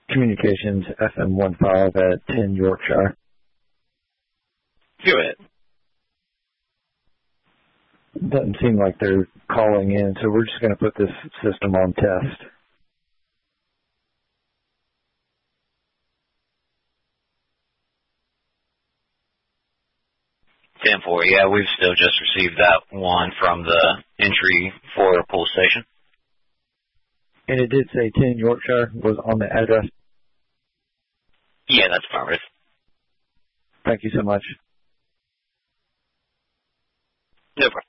Communications FM15 at 10 Yorkshire. Go ahead. Doesn't seem like they're calling in, so we're just going to put this system on test. 10-4, yeah, we've still just received that one from the entry for Pool Station. And it did say 10 Yorkshire was on the address? Yeah, that's fine. Thank you so much. No problem.